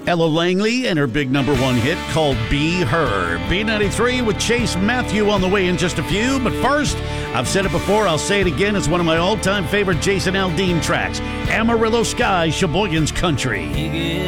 Ella Langley and her big #1 hit called Be Her. B93 with Chase Matthew on the way in just a few. But first, I've said it before, I'll say it again. It's one of my all-time favorite Jason Aldean tracks, Amarillo Sky, Sheboygan's Country.